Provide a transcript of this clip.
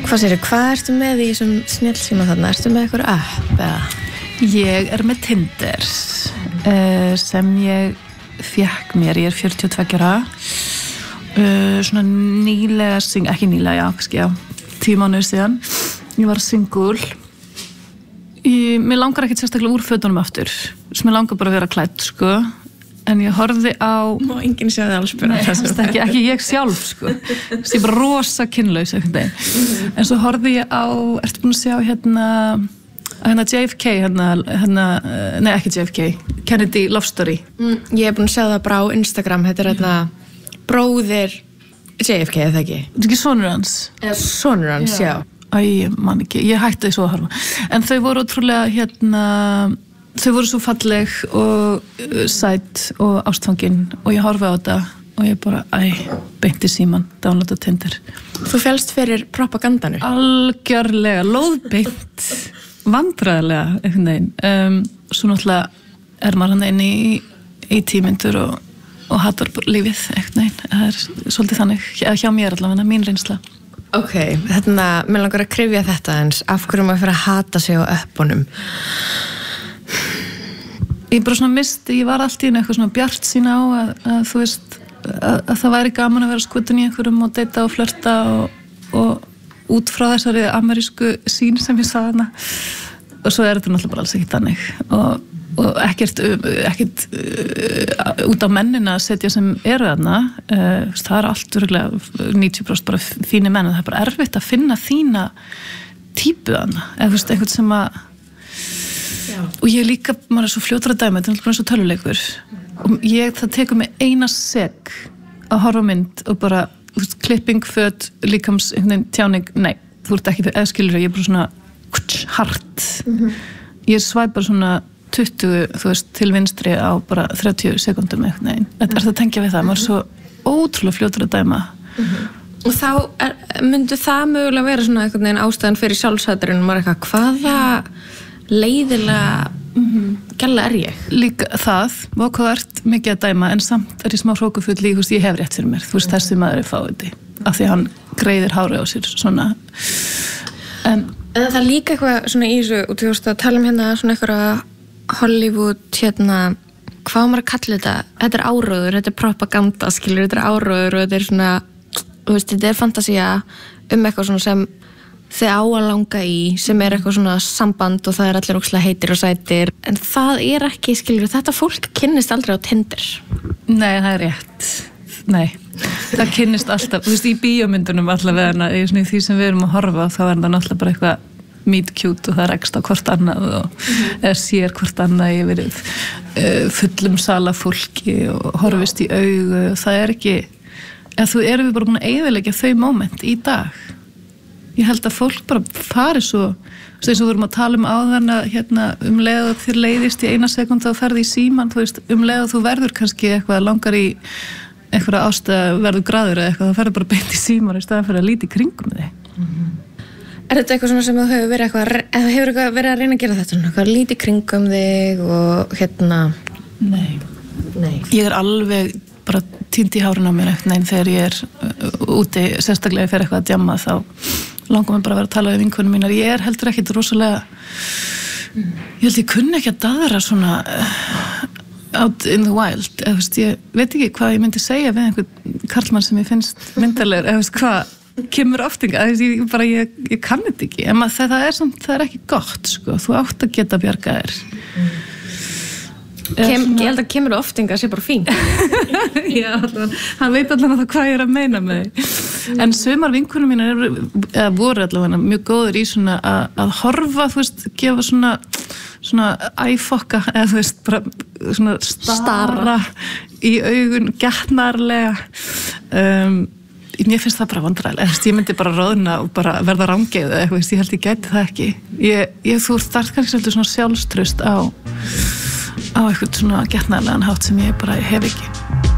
Hvað segirðu, hvað ertu með í þessum snjallsíma þarna? Ertu með eitthvað app eða? Ég með Tinder sem ég fékk mér, ég 42 ára svona nýlega ekki nýlega, kannski 10 mánuðir síðan ég var single mér langar ekkert sérstaklega úr fötunum aftur mér langar bara að vera klædd, sko en ég horfði á Má enginn sjá þig alls bara ekki ég sjálf, sko ég bara rosa kynlaus en svo horfði ég á, ertu búin að sjá hérna JFK, nei ekki JFK Kennedy Love Story Ég búin að sjá það bara á Instagram þetta hérna bróðir JFK, eða ekki? Þetta ekki sonur hans? Sonur hans, já Æ, man ekki, ég hætti svo að horfa en þau voru ótrúlega þau voru svo falleg og sæt og ástfangin og ég horfi á þetta og ég bara, beinti síman downloada Tinder Þú félst fyrir propagandanu? Algjörlega, lóðbeint vandræðilega einhvern veginn svo náttúrulega maður hann inn í tímyndur og hattar lífið einhvern veginn það svolítið þannig, hjá mér allavega mín reynsla Ok, mér langar að kryfja þetta eins af hverju maður fyrir að hata sig á appunum Ég bara svona ég var allt í eitthvað svona bjart sín á að þú veist að það væri gaman að vera skutin í einhverjum og deyta og flörta og út frá þessari amerísku sín sem ég sagði hana og svo þetta náttúrulega bara alls ekki þannig og ekkert út á mennina að setja sem eru þarna það allt örugglega 90% bara fínir menn og það bara erfitt að finna þína típu þarna eða þú veist, eitthvað sem að og ég líka, maður svo fljótur að dæma þetta er eins og töluleikur og það tekur mig eina sek að horfa mynd og bara klipping, föt, líkams tjáning, nei, þú ert ekki eða skilur ég er bara svona hart ég svæp bara svona 20, þú veist, til vinstri á bara 30 sekundum eitthvað neginn. Þetta að tengja við það, maður er svo ótrúlega fljótur að dæma. Og þá myndi það mögulega vera svona eitthvað neginn ástæðan fyrir sjálfsætturinn og maður eitthvað, hvaða leiðilega gæla ég? Líka það, hvað ert mikið að dæma, en samt ég smá hrókufull í, þú veist, ég hef rétt fyrir mér, þú veist, þessi maður er fáiði, af því hann greiðir hárið á sér, svona. En það er líka eitthvað svona í þessu, og þú veist að tala hérna svona eitthvað Hollywood, hvað maður að kalla þetta? Þetta er áróður, þetta er propaganda, skilur, þetta er áróður og þetta er svona, þú veist, þetta er fantasía eitthvað svona sem þið á að langa í, sem er eitthvað svona samband og það er allir ókslega heitir og sætir, en það er ekki, skilur, þetta fólk kynnist aldrei á Tinder. Nei, það er rétt. Nei, það kynnist alltaf, þú veist, í bíómyndunum allavega, í því sem við erum að horfa, þá er það náttúrulega bara eitthvað meet cute og það rekst á hvort annað og sér hvort annað yfir fullum sala fólki og horfist í augu og það er ekki þú erum við bara búin að eyðileggja þau moment í dag ég held að fólk bara fari svo eins og við vorum að tala áðan að leið að þér leiðist í eina sekúndu og ferði í síman, þú veist, leið að þú verður kannski eitthvað langar í einhverja ástæða verður graður eða eitthvað, það ferður bara beint í síman í staðan fyrir að líti kringum þig Er þetta eitthvað svona sem þú hefur verið að reyna að gera þetta svona, eitthvað lítið kringum þig og Nei. Ég er alveg bara týnd í hárinu á mér eftir þegar ég er úti, sérstaklega fyrir eitthvað að djamma þá langar mér bara að vera að tala við vinkonum mínar. Ég er heldur ekkit rosalega, ég held ég kunni ekki að daðra svona out in the wild, eða veist, ég veit ekki hvað ég myndi segja við einhvern karlmann sem ég finnst myndalegur, eða veist hvað kemur oftinga, ég kann þetta ekki en það er ekki gott sko. Þú átt að geta bjarga þér Ég held að kemur oftinga sé bara fín Já, hann veit allavega hvað ég er að meina með því en sumar vinkonur mínar voru allavega mjög góður í svona að horfa, þú veist, gefa svona æfokka eða þú veist, bara svona stara í augun gjarnarlega mér finnst það bara vandræðilega, ég myndi bara roðna og bara verða rangeið eða eitthvað, ég held ég gæti það ekki þú þarft kannski svolítið svona sjálfstraust á eitthvað svona getnaðlegan hátt sem ég bara hef ekki